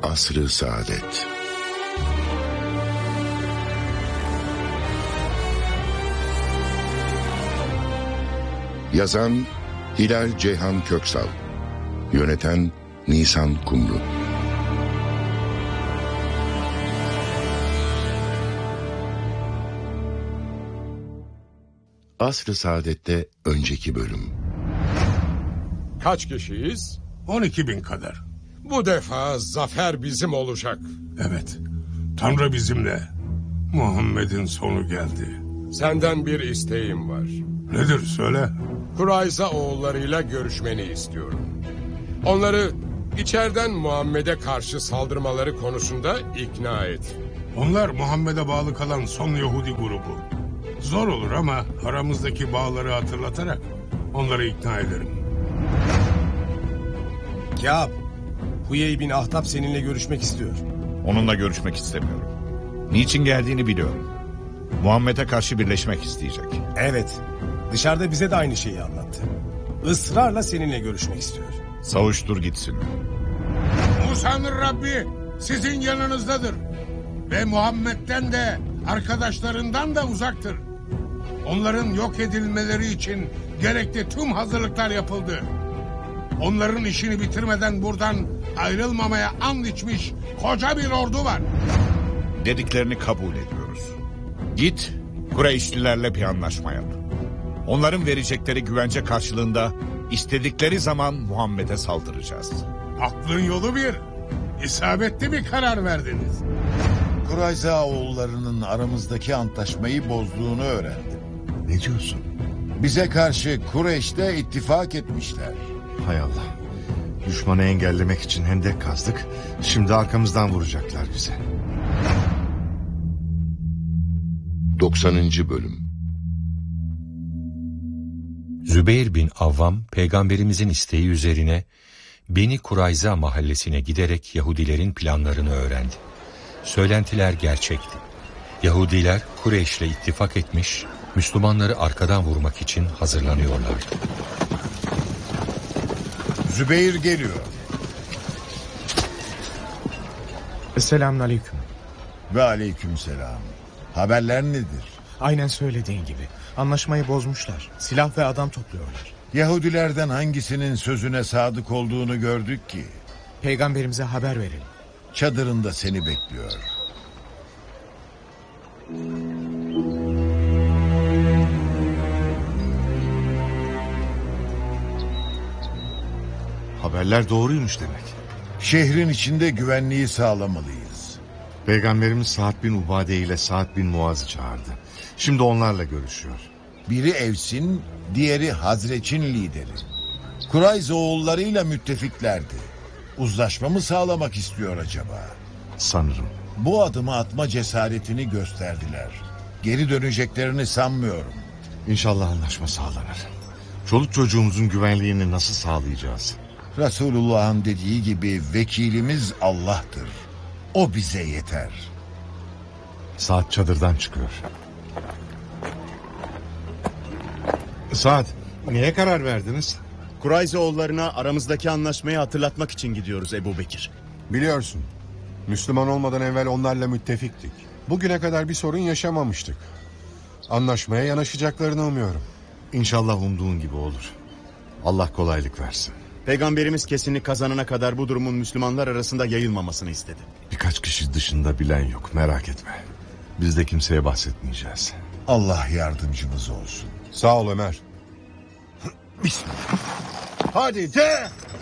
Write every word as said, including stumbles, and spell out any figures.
Asr-ı Saadet. Yazan Hilal Ceyhan Köksal, yöneten Nisan Kumru. Asr-ı Saadet'te önceki bölüm. Kaç kişiyiz? on iki bin kadar. Bu defa zafer bizim olacak. Evet. Tanrı bizimle. Muhammed'in sonu geldi. Senden bir isteğim var. Nedir söyle. Kurayza oğullarıyla görüşmeni istiyorum. Onları içeriden Muhammed'e karşı saldırmaları konusunda ikna et. Onlar Muhammed'e bağlı kalan son Yahudi grubu. Zor olur ama aramızdaki bağları hatırlatarak onları ikna ederim. Kâb, Huyey bin Ahtap seninle görüşmek istiyor. Onunla görüşmek istemiyorum. Niçin geldiğini biliyorum. Muhammed'e karşı birleşmek isteyecek. Evet, dışarıda bize de aynı şeyi anlattı. Israrla seninle görüşmek istiyor. Savuştur gitsin. Musa'nın Rabbi sizin yanınızdadır. Ve Muhammed'den de arkadaşlarından da uzaktır. Onların yok edilmeleri için gerekli tüm hazırlıklar yapıldı. Onların işini bitirmeden buradan ayrılmamaya and içmiş koca bir ordu var. Dediklerini kabul ediyoruz. Git Kureyşlilerle bir anlaşma yap. Onların verecekleri güvence karşılığında istedikleri zaman Muhammed'e saldıracağız. Aklın yolu bir. İsabetli bir karar verdiniz. Kurayza oğullarının aramızdaki antlaşmayı bozduğunu öğrendim. Ne diyorsun? Bize karşı Kureyş'te ittifak etmişler. Hay Allah. Düşmanı engellemek için hendek kazdık. Şimdi arkamızdan vuracaklar bize. doksanıncı bölüm. Zübeyir bin Avvam, peygamberimizin isteği üzerine Beni Kurayza mahallesine giderek Yahudilerin planlarını öğrendi. Söylentiler gerçekti. Yahudiler Kureyş'le ittifak etmiş, Müslümanları arkadan vurmak için hazırlanıyorlardı. Zübeyir geliyor. Selamünaleyküm. Ve aleykümselam. Haberler nedir? Aynen söylediğin gibi. Anlaşmayı bozmuşlar. Silah ve adam topluyorlar. Yahudilerden hangisinin sözüne sadık olduğunu gördük ki? Peygamberimize haber verelim. Çadırında seni bekliyor. Haberler doğruymuş demek. Şehrin içinde güvenliği sağlamalıyız. Peygamberimiz Sa'd bin Ubade ile Sa'd bin Muaz'ı çağırdı. Şimdi onlarla görüşüyor. Biri Evs'in, diğeri Hazreç'in lideri. Kurayza oğullarıyla müttefiklerdi. Uzlaşma mı sağlamak istiyor acaba? Sanırım. Bu adımı atma cesaretini gösterdiler. Geri döneceklerini sanmıyorum. İnşallah anlaşma sağlanır. Çoluk çocuğumuzun güvenliğini nasıl sağlayacağız? Resulullah'ın dediği gibi vekilimiz Allah'tır. O bize yeter. Saat çadırdan çıkıyor. Saat, neye karar verdiniz? Kurayzaoğullarına aramızdaki anlaşmayı hatırlatmak için gidiyoruz Ebu Bekir. Biliyorsun, Müslüman olmadan evvel onlarla müttefiktik. Bugüne kadar bir sorun yaşamamıştık. Anlaşmaya yanaşacaklarını umuyorum. İnşallah umduğun gibi olur. Allah kolaylık versin. Peygamberimiz kesinlik kazanana kadar bu durumun Müslümanlar arasında yayılmamasını istedi. Birkaç kişi dışında bilen yok, merak etme. Biz de kimseye bahsetmeyeceğiz. Allah yardımcımız olsun. Sağ ol Ömer. Bismillah. Hadi de!